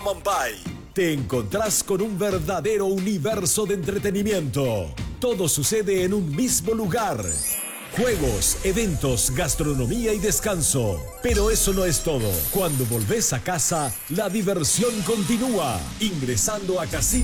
Mumbai. Te encontrás con un verdadero universo de entretenimiento. Todo sucede en un mismo lugar. Juegos, eventos, gastronomía y descanso. Pero eso no es todo. Cuando volvés a casa, la diversión continúa. Ingresando a Casino